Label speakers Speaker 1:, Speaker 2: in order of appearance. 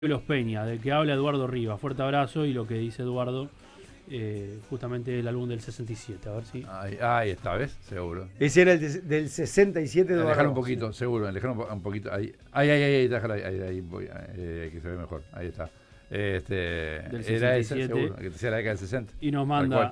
Speaker 1: Los Peña, del que habla Eduardo Rivas. Fuerte abrazo y lo que dice Eduardo, justamente el álbum del 67. A ver si.
Speaker 2: Ahí está, ¿ves? Seguro.
Speaker 3: Ese era el del 67 de Eduardo.
Speaker 2: Alejar un poquito, seguro, alejar un poquito. Ahí, déjalo ahí voy, que se ve mejor. Ahí está.
Speaker 1: Del
Speaker 2: Era ese,
Speaker 1: 67.
Speaker 2: seguro, que decía la década del 60.
Speaker 1: Y nos manda